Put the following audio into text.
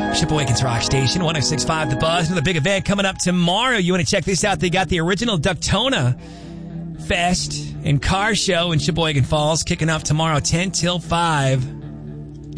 Shipawakens Rock Station, 106.5 The Buzz. Another big event coming up tomorrow. You want to check this out? They got the original Ducktona Fest and Car Show in Shipawakens Falls kicking off tomorrow, 10 till 5.